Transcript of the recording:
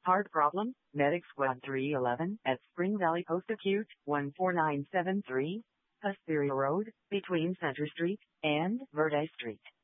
Hard problem, Medic Squad 311 at Spring Valley Post Acute 14973, Hesperia Road, between Center Street and Verde Street.